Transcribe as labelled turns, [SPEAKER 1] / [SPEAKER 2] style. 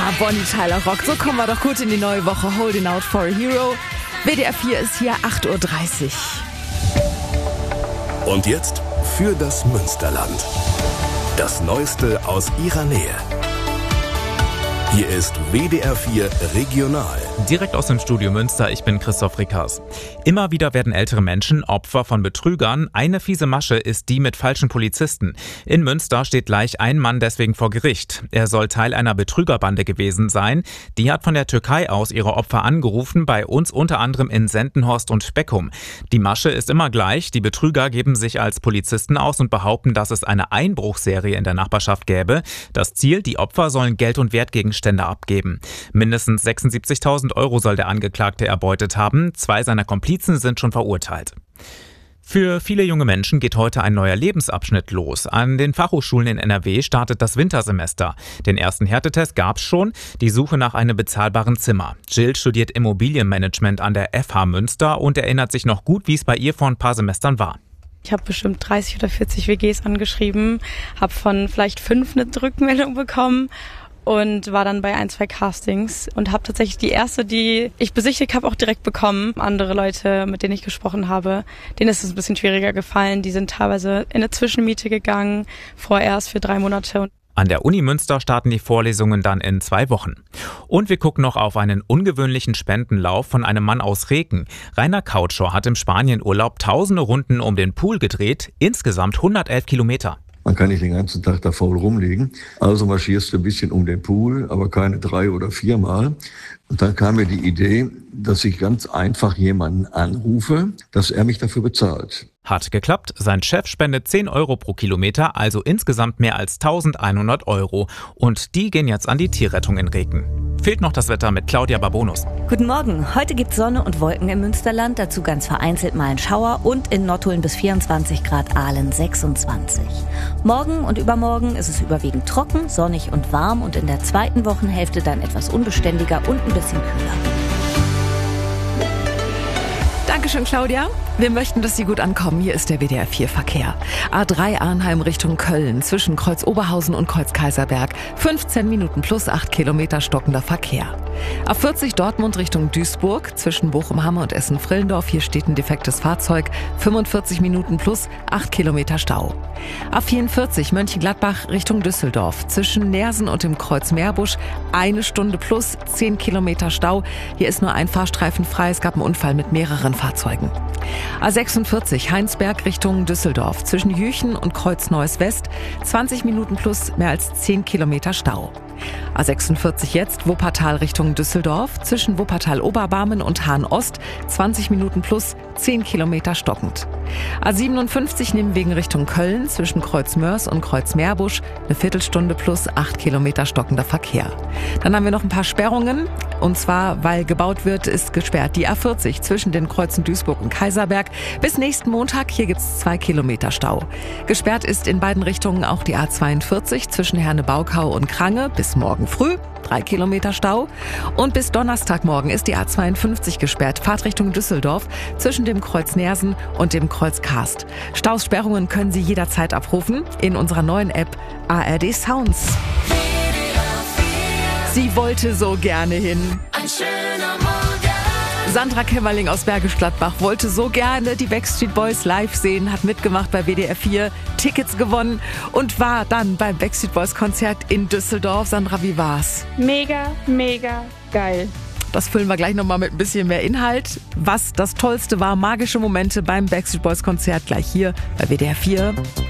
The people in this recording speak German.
[SPEAKER 1] Bonnie Tyler Rock. So kommen wir doch gut in die neue Woche. Holding Out for a Hero. WDR 4 ist hier 8.30
[SPEAKER 2] Uhr. Und jetzt für das Münsterland. Das Neueste aus ihrer Nähe. Hier ist WDR 4 Regional.
[SPEAKER 3] Direkt aus dem Studio Münster, ich bin Christoph Rickers. Immer wieder werden ältere Menschen Opfer von Betrügern. Eine fiese Masche ist die mit falschen Polizisten. In Münster steht gleich ein Mann deswegen vor Gericht. Er soll Teil einer Betrügerbande gewesen sein. Die hat von der Türkei aus ihre Opfer angerufen, bei uns unter anderem in Sendenhorst und Beckum. Die Masche ist immer gleich. Die Betrüger geben sich als Polizisten aus und behaupten, dass es eine Einbruchserie in der Nachbarschaft gäbe. Das Ziel, die Opfer sollen Geld und Wertgegenstände abgeben. Mindestens 76.000 Euro soll der Angeklagte erbeutet haben. 2 seiner Komplizen sind schon verurteilt. Für viele junge Menschen geht heute ein neuer Lebensabschnitt los. An den Fachhochschulen in NRW startet das Wintersemester. Den ersten Härtetest gab's schon, die Suche nach einem bezahlbaren Zimmer. Jill studiert Immobilienmanagement an der FH Münster und erinnert sich noch gut, wie es bei ihr vor ein paar Semestern war.
[SPEAKER 4] Ich habe bestimmt 30 oder 40 WGs angeschrieben, habe von vielleicht 5 eine Rückmeldung bekommen und war dann bei 1, 2 Castings und habe tatsächlich die erste, die ich besichtigt habe, auch direkt bekommen. Andere Leute, mit denen ich gesprochen habe, denen ist es ein bisschen schwieriger gefallen. Die sind teilweise in eine Zwischenmiete gegangen, vorerst für 3 Monate.
[SPEAKER 3] An der Uni Münster starten die Vorlesungen dann in 2 Wochen. Und wir gucken noch auf einen ungewöhnlichen Spendenlauf von einem Mann aus Reken. Rainer Kautschor hat im Spanienurlaub tausende Runden um den Pool gedreht, insgesamt 111 Kilometer.
[SPEAKER 5] Man kann nicht den ganzen Tag da faul rumliegen. Also marschierst du ein bisschen um den Pool, aber keine 3 oder 4 Mal. Und dann kam mir die Idee, dass ich ganz einfach jemanden anrufe, dass er mich dafür bezahlt.
[SPEAKER 3] Hat geklappt. Sein Chef spendet 10 Euro pro Kilometer, also insgesamt mehr als 1.100 Euro. Und die gehen jetzt an die Tierrettung in Reken. Fehlt noch das Wetter mit Claudia Barbonus.
[SPEAKER 6] Guten Morgen. Heute gibt's Sonne und Wolken im Münsterland, dazu ganz vereinzelt mal ein Schauer und in Nottuln bis 24 Grad, Aalen 26. Morgen und übermorgen ist es überwiegend trocken, sonnig und warm und in der zweiten Wochenhälfte dann etwas unbeständiger und ein bisschen kühler.
[SPEAKER 1] Dankeschön, Claudia. Wir möchten, dass Sie gut ankommen. Hier ist der WDR 4 Verkehr. A3 Arnheim Richtung Köln zwischen Kreuz Oberhausen und Kreuz Kaiserberg. 15 Minuten plus 8 Kilometer stockender Verkehr. A40 Dortmund Richtung Duisburg zwischen Bochum-Hamme und Essen-Frillendorf. Hier steht ein defektes Fahrzeug. 45 Minuten plus 8 Kilometer Stau. A44 Mönchengladbach Richtung Düsseldorf zwischen Neersen und dem Kreuz Meerbusch. 1 Stunde plus 10 Kilometer Stau. Hier ist nur ein Fahrstreifen frei. Es gab einen Unfall mit mehreren Fahrzeugen. A46 Heinsberg Richtung Düsseldorf zwischen Jüchen und Kreuz Neuss West 20 Minuten plus mehr als 10 Kilometer Stau. A46 jetzt Wuppertal Richtung Düsseldorf zwischen Wuppertal Oberbarmen und Hahn Ost 20 Minuten plus 10 Kilometer stockend. A57 Nimwegen Richtung Köln zwischen Kreuz Mörs und Kreuz Meerbusch eine Viertelstunde plus 8 Kilometer stockender Verkehr. Dann haben wir noch ein paar Sperrungen und zwar, weil gebaut wird, ist gesperrt die A40 zwischen den Kreuzen Duisburg und Kaiserberg bis nächsten Montag. Hier gibt's 2 Kilometer Stau. Gesperrt ist in beiden Richtungen auch die A42 zwischen Herne-Baukau und Krange bis morgen früh. 3 Kilometer Stau. Und bis Donnerstagmorgen ist die A52 gesperrt. Fahrtrichtung Düsseldorf zwischen dem Kreuz Neersen und dem Kreuz Karst. Staussperrungen können Sie jederzeit abrufen in unserer neuen App ARD Sounds. Sie wollte so gerne hin.
[SPEAKER 7] Ein schöner Morgen.
[SPEAKER 1] Sandra Kämmerling aus Bergisch Gladbach wollte so gerne die Backstreet Boys live sehen, hat mitgemacht bei WDR 4, Tickets gewonnen und war dann beim Backstreet Boys Konzert in Düsseldorf. Sandra, wie war's?
[SPEAKER 4] Mega, mega geil.
[SPEAKER 1] Das füllen wir gleich nochmal mit ein bisschen mehr Inhalt. Was das Tollste war, magische Momente beim Backstreet Boys Konzert, gleich hier bei WDR 4.